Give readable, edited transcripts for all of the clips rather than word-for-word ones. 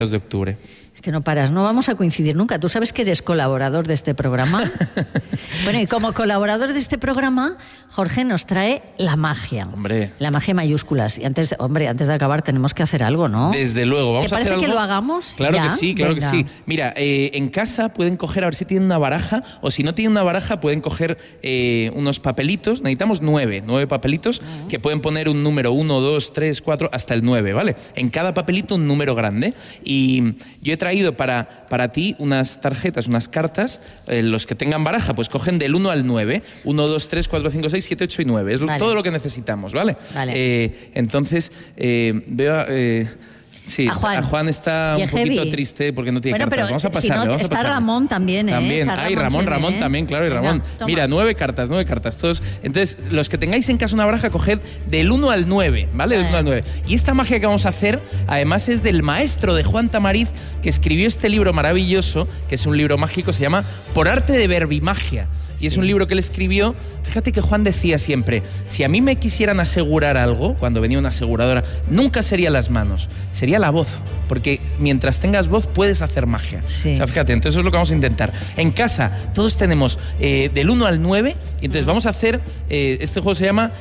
de octubre. Que no paras, no vamos a coincidir nunca. Tú sabes que eres colaborador de este programa. Bueno, y como colaborador de este programa, Jorge nos trae la magia. Hombre. La magia mayúsculas. Y antes de acabar tenemos que hacer algo, ¿no? Desde luego, vamos a hacer algo. ¿Te parece que lo hagamos? Claro ¿Ya? que sí, claro Venga. que sí. Mira, en casa pueden coger, a ver si tienen una baraja, o si no tienen una baraja, pueden coger unos papelitos. Necesitamos 9 papelitos que pueden poner un número 1, 2, 3, 4, hasta el 9, ¿vale? En cada papelito un número grande. Y yo he traído para ti unas tarjetas, unas cartas. Los que tengan baraja, pues cogen del 1 al 9. 1, 2, 3, 4, 5, 6, 7, 8 y 9. Es todo lo que necesitamos, ¿vale? Vale. Entonces, veo... sí, a Juan está un poquito triste porque no tiene cartas. Pero vamos a pasarle, si no, vamos a está pasarle. Ramón también, ¿eh? También. Está Ramón también, claro, y Ramón. Venga, mira, 9 cartas, todos. Entonces, los que tengáis en casa una baraja, coged del 1 al 9, ¿vale? Del 1 al 9. Y esta magia que vamos a hacer, además, es del maestro de Juan Tamariz, que escribió este libro maravilloso, que es un libro mágico, se llama Por arte de verbimagia. Y es un libro que él escribió. Fíjate que Juan decía siempre, si a mí me quisieran asegurar algo, cuando venía una aseguradora, nunca sería las manos, sería la voz. Porque mientras tengas voz puedes hacer magia. Sí. O sea, fíjate, entonces eso es lo que vamos a intentar. En casa todos tenemos del 1 al 9, y entonces vamos a hacer, este juego se llama...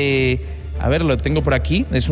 a ver, lo tengo por aquí. Es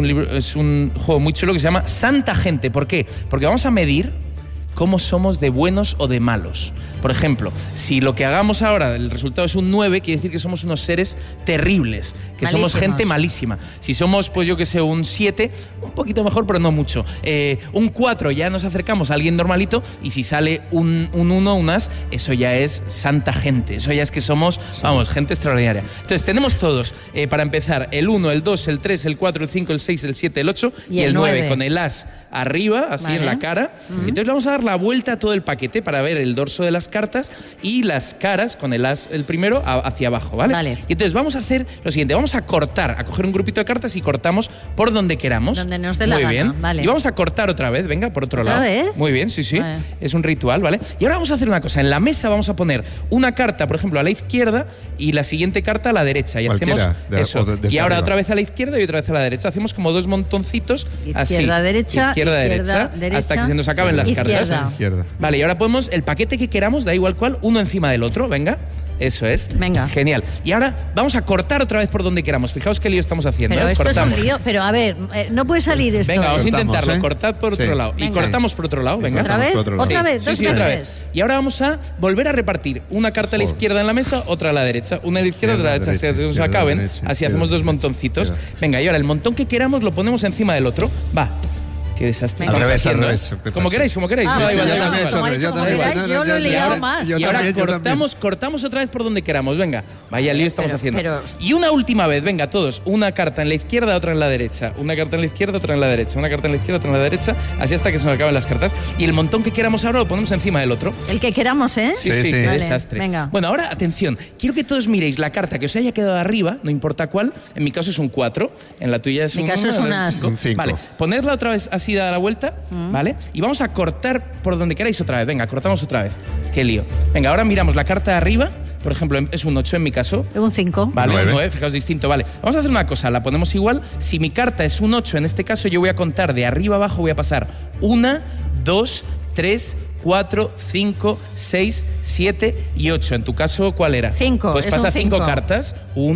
un juego muy chulo que se llama Santa Gente. ¿Por qué? Porque vamos a medir cómo somos de buenos o de malos. Por ejemplo, si lo que hagamos ahora, el resultado es un 9, quiere decir que somos unos seres terribles, que somos gente malísima. Si somos, pues yo que sé, un 7, un poquito mejor, pero no mucho. Un 4, ya nos acercamos a alguien normalito, y si sale un 1, un as, eso ya es santa gente. Eso ya es que somos, vamos, gente extraordinaria. Entonces, tenemos todos, para empezar, el 1, el 2, el 3, el 4, el 5, el 6, el 7, el 8 y el 9, con el as arriba, así en la cara. Entonces, le vamos a dar la vuelta a todo el paquete para ver el dorso de las cartas y las caras con el as, el primero, hacia abajo, ¿vale? Y entonces vamos a hacer lo siguiente, vamos a cortar, a coger un grupito de cartas y cortamos por donde queramos. Donde nos dé la gana. Muy bien. Vale. Y vamos a cortar otra vez, venga, por otro lado. ¿Otra vez? Muy bien, sí. Vale. Es un ritual, ¿vale? Y ahora vamos a hacer una cosa, en la mesa vamos a poner una carta, por ejemplo, a la izquierda y la siguiente carta a la derecha. Y cualquiera, hacemos eso. de y ahora arriba. otra vez a la izquierda y otra vez a la derecha. Hacemos como 2 montoncitos así. Derecha, izquierda, hasta que se nos acaben las cartas. Izquierda. Vale, y ahora podemos el paquete que queramos, da igual cuál, uno encima del otro, venga. Eso es. Venga. Genial. Y ahora vamos a cortar otra vez por donde queramos. Fijaos qué lío estamos haciendo. Pero esto cortamos. es un lío. Pero a ver, no puede salir esto. Venga, vamos a Cortamos, intentarlo. ¿eh? Cortad por otro lado. Y Venga. cortamos por otro lado, venga. ¿Otra vez? por otro lado. ¿Otra vez? Sí, ¿Dos sí, otra veces? vez. Y ahora vamos a volver a repartir una carta a la izquierda en la mesa, otra a la derecha. Una a la izquierda, otra a la derecha. Así que nos izquierda, acaben. derecha, Así izquierda, hacemos 2 derecha, montoncitos. izquierda. Venga, y ahora el montón que queramos lo ponemos encima del otro. Va. Qué desastre. Al estamos revés, haciendo, al ¿eh? revés. ¿Qué Como pasa? queráis, como queráis. Ah, No, da igual, yo da igual. también, yo como queráis, yo lo he liado más. Y ahora también. cortamos otra vez por donde queramos, venga. Vaya lío estamos haciendo. pero- Y una última vez, venga, todos. Una carta en la izquierda, otra en la derecha. Una carta en la izquierda, otra en la derecha. Una carta en la izquierda, otra en la derecha. Así hasta que se nos acaben las cartas. Y el montón que queramos ahora lo ponemos encima del otro. El que queramos, ¿eh? Sí, Sí. qué Vale, desastre. venga. Bueno, ahora, atención. Quiero que todos miréis la carta que os haya quedado arriba, no importa cuál. En mi caso es un 4, en la tuya es Mi caso es un 5. Vale, ponedla otra vez así dada la vuelta, ¿vale? Y vamos a cortar por donde queráis otra vez. Venga, cortamos otra vez. Qué lío. Venga, ahora miramos la carta de arriba. Por ejemplo, es un 8 en mi caso. Un 5. Vale, 9. 9, fijaos, distinto. Vale, vamos a hacer una cosa, la ponemos igual. Si mi carta es un 8, en este caso yo voy a contar de arriba abajo, voy a pasar 1, 2, 3, 4, 5, 6, 7 y 8. En tu caso, ¿cuál era? 5, Pues es pasa un 5 5. cartas.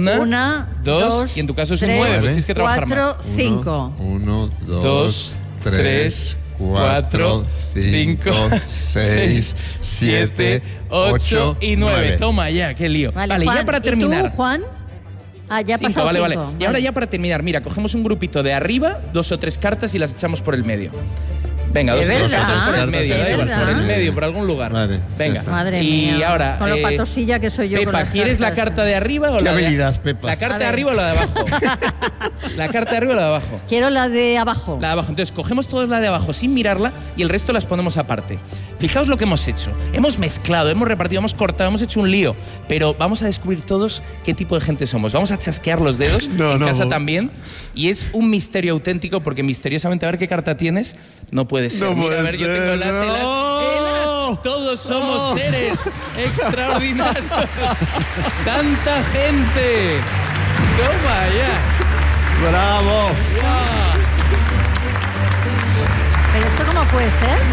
1, 2, y en tu caso es un 9. Pues tienes que trabajar más. 4, 5. 1, 2, 2, 3, 4, 5, 6, 7, 8 y 9. Toma ya, qué lío. Vale, Vale, Juan, ya para ¿y terminar. tú, Juan? Ah, ya ha 5, pasado vale, 5. vale. Y ahora ya para terminar, mira, cogemos un grupito de arriba, 2 o 3 cartas y las echamos por el medio. Venga, ¿De 2 o 3 verdad? cartas por el medio, ¿De da igual, verdad? por el medio, por algún lugar. Vale, venga. ya está. Madre y mía. ahora, Con lo patosilla que soy yo con Pepa, las ¿quieres la cartas? carta de arriba o Qué la de habilidad, Pepa. La carta A de ver. arriba o la de abajo? La carta de arriba o la de abajo. Quiero la de abajo. La de abajo. Entonces, cogemos todas la de abajo sin mirarla y el resto las ponemos aparte. Fijaos lo que hemos hecho. Hemos mezclado, hemos repartido, hemos cortado, hemos hecho un lío. Pero vamos a descubrir todos qué tipo de gente somos. Vamos a chasquear los dedos, en casa también. Y es un misterio auténtico porque misteriosamente, a ver qué carta tienes, no puede ser. No Mira, puede a ver, yo ser, tengo el as. no. Todos somos seres extraordinarios. Santa gente. Toma ya. ¡Bravo! ¡Guau! ¿Pero esto cómo puede ser?